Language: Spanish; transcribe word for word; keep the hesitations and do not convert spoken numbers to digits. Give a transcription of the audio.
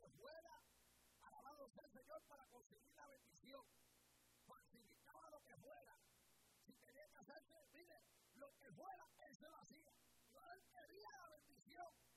que fuera, alabado sea el Señor, para conseguir la bendición. Falsificaba lo que fuera. Si tenía que hacerse, mire, lo que fuera, él se lo hacía. No él quería la bendición.